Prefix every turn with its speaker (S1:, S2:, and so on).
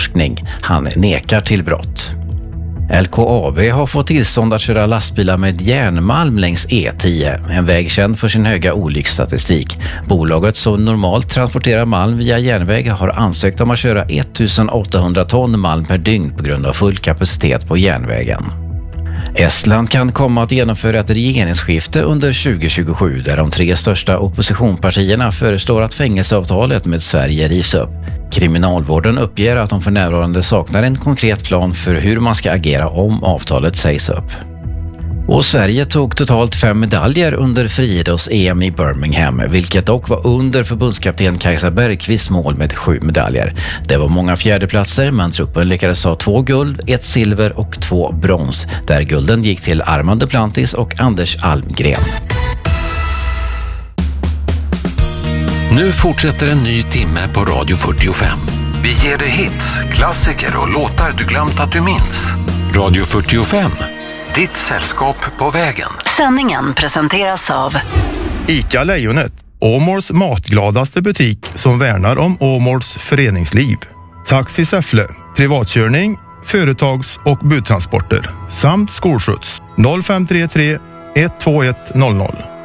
S1: efterforskning. Han nekar till brott. LKAB har fått tillstånd att köra lastbilar med järnmalm längs E10, en väg känd för sin höga olycksstatistik. Bolaget som normalt transporterar malm via järnväg har ansökt om att köra 1800 ton malm per dygn på grund av full kapacitet på järnvägen. Estland kan komma att genomföra ett regeringsskifte under 2027 där de 3 största oppositionspartierna föreslår att fängelseavtalet med Sverige rivs upp. Kriminalvården uppger att de för närvarande saknar en konkret plan för hur man ska agera om avtalet sägs upp. Och Sverige tog totalt 5 medaljer under friidrotts-EM i Birmingham, vilket dock var under förbundskapten Kajsa Bergqvists mål med 7 medaljer. Det var många fjärdeplatser, men truppen lyckades ha 2 guld, 1 silver och 2 brons, där gulden gick till Armand Duplantis och Anders Almgren.
S2: Nu fortsätter en ny timme på Radio 45. Vi ger dig hits, klassiker och låtar du glömt att du minns. Radio 45. Ditt sällskap på vägen.
S3: Sändningen presenteras av
S4: ICA Lejonet, Åmåls matgladaste butik som värnar om Åmåls föreningsliv. Taxi Säffle, privatkörning, företags- och budtransporter samt skolskjuts 0533 121 00.